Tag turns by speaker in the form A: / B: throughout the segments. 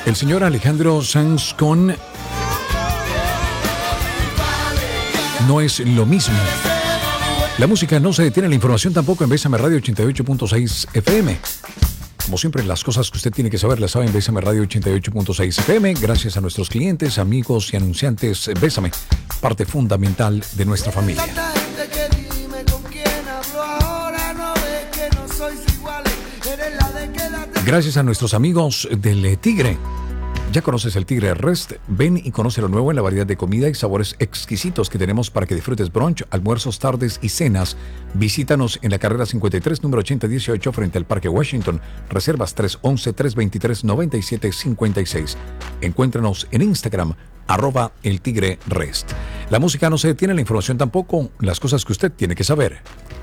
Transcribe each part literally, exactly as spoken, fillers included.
A: El señor Alejandro Sanz con No es lo mismo. La música no se detiene, la información tampoco en Bésame Radio ochenta y ocho punto seis F M. Como siempre, las cosas que usted tiene que saber las sabe en Bésame Radio ochenta y ocho punto seis F M. Gracias a nuestros clientes, amigos y anunciantes. Bésame, parte fundamental de nuestra familia. Gracias a nuestros amigos del Tigre. Ya conoces el Tigre Rest. Ven y conoce lo nuevo en la variedad de comida y sabores exquisitos que tenemos para que disfrutes brunch, almuerzos, tardes y cenas. Visítanos en la carrera cincuenta y tres, número ochenta dieciocho, frente al Parque Washington. Reservas tres once, tres veintitrés, noventa y siete cincuenta y seis. Encuéntranos en Instagram, arroba el Tigre Rest. La música no se detiene, la información tampoco. Las cosas que usted tiene que saber.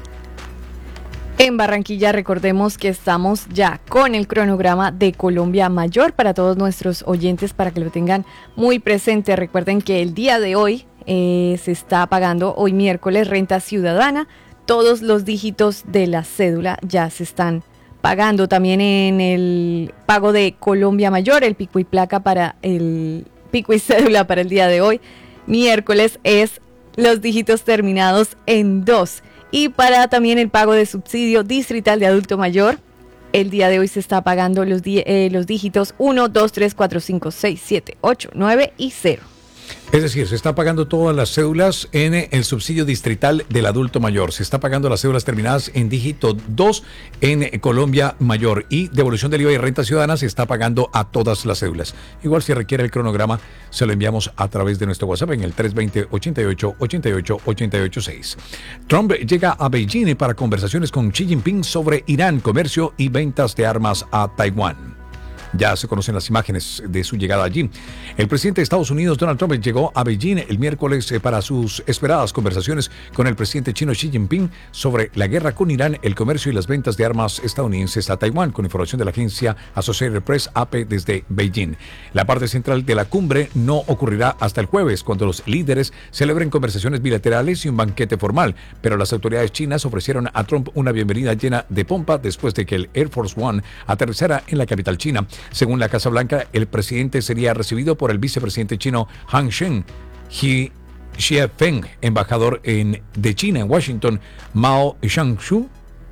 B: En Barranquilla, recordemos que estamos ya con el cronograma de Colombia Mayor para todos nuestros oyentes, para que lo tengan muy presente. Recuerden que el día de hoy eh, se está pagando, hoy miércoles, renta ciudadana. Todos los dígitos de la cédula ya se están pagando. También en el pago de Colombia Mayor, el pico y placa para el pico y cédula para el día de hoy, miércoles, es los dígitos terminados en dos. Y para también el pago de subsidio distrital de adulto mayor, el día de hoy se está pagando los, di- eh, los dígitos uno, dos, tres, cuatro, cinco, seis, siete, ocho, nueve y cero.
A: Es decir, se está pagando todas las cédulas en el subsidio distrital del adulto mayor. Se está pagando las cédulas terminadas en dígito dos en Colombia Mayor. Y devolución del I V A y renta ciudadana se está pagando a todas las cédulas. Igual si requiere el cronograma, se lo enviamos a través de nuestro WhatsApp en el tres dos cero, ochenta y ocho, ochenta y ocho, ochenta y ocho seis. Trump llega a Beijing para conversaciones con Xi Jinping sobre Irán, comercio y ventas de armas a Taiwán. Ya se conocen las imágenes de su llegada allí. El presidente de Estados Unidos, Donald Trump, llegó a Beijing el miércoles para sus esperadas conversaciones con el presidente chino Xi Jinping sobre la guerra con Irán, el comercio y las ventas de armas estadounidenses a Taiwán, con información de la agencia Associated Press A P desde Beijing. La parte central de la cumbre no ocurrirá hasta el jueves, cuando los líderes celebren conversaciones bilaterales y un banquete formal, pero las autoridades chinas ofrecieron a Trump una bienvenida llena de pompa después de que el Air Force One aterrizara en la capital china. Según la Casa Blanca, el presidente sería recibido por el vicepresidente chino Han Shen, Xi Jinping, embajador en, de China en Washington, Mao Shangshu,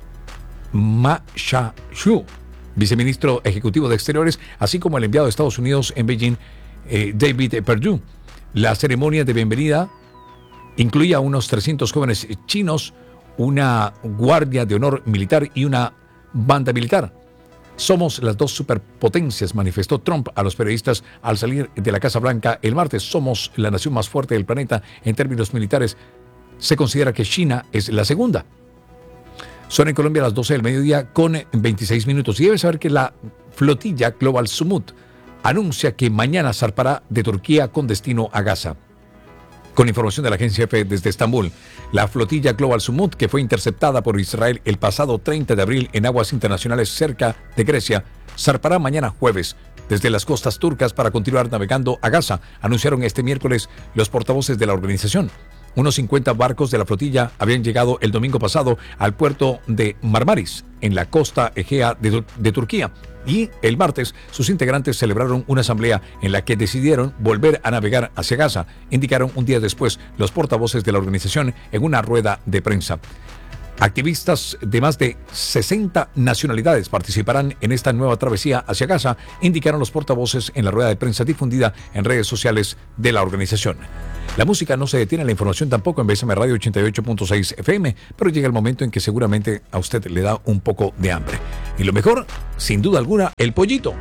A: Ma Xiaoshu, viceministro ejecutivo de Exteriores, así como el enviado de Estados Unidos en Beijing, eh, David Perdue. La ceremonia de bienvenida incluía a unos trescientos jóvenes chinos, una guardia de honor militar y una banda militar. Somos las dos superpotencias, manifestó Trump a los periodistas al salir de la Casa Blanca el martes. Somos la nación más fuerte del planeta en términos militares. Se considera que China es la segunda. Son en Colombia las doce del mediodía con veintiséis minutos. Y debes saber que la flotilla Global Sumut anuncia que mañana zarpará de Turquía con destino a Gaza. Con información de la agencia F desde Estambul, la flotilla Global Sumut, que fue interceptada por Israel el pasado treinta de abril en aguas internacionales cerca de Grecia, zarpará mañana jueves desde las costas turcas para continuar navegando a Gaza, anunciaron este miércoles los portavoces de la organización. Unos cincuenta barcos de la flotilla habían llegado el domingo pasado al puerto de Marmaris, en la costa egea de, de Turquía. Y el martes, sus integrantes celebraron una asamblea en la que decidieron volver a navegar hacia Gaza, indicaron un día después los portavoces de la organización en una rueda de prensa. Activistas de más de sesenta nacionalidades participarán en esta nueva travesía hacia Gaza, indicaron los portavoces en la rueda de prensa difundida en redes sociales de la organización. La música no se detiene, la información tampoco en Bésame Radio ochenta y ocho punto seis F M, pero llega el momento en que seguramente a usted le da un poco de hambre. Y lo mejor, sin duda alguna, el pollito.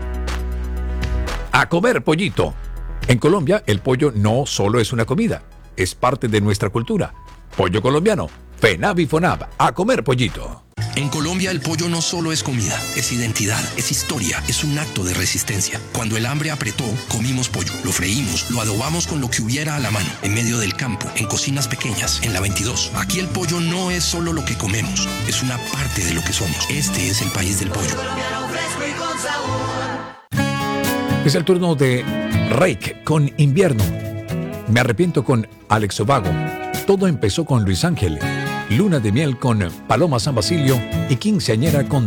A: A comer pollito. En Colombia, el pollo no solo es una comida, es parte de nuestra cultura. Pollo colombiano. FENAV y FONAV, a comer pollito.
C: En Colombia el pollo no solo es comida, es identidad, es historia, es un acto de resistencia. Cuando el hambre apretó, comimos pollo, lo freímos, lo adobamos con lo que hubiera a la mano, en medio del campo, en cocinas pequeñas, en la veintidós. Aquí el pollo no es solo lo que comemos, es una parte de lo que somos. Este es el país del pollo.
A: Es el turno de Reik con Invierno. Me arrepiento con Alex Ovago. Todo empezó con Luis Ángel. Luna de miel con Paloma San Basilio y quinceañera con